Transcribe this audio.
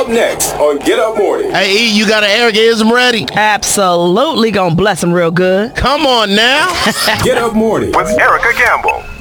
up next on Get Up Morning. Hey, E, you got an Eric-ism ready? Absolutely gonna bless him real good. Come on now. Get Up Morning with Erica Gamble.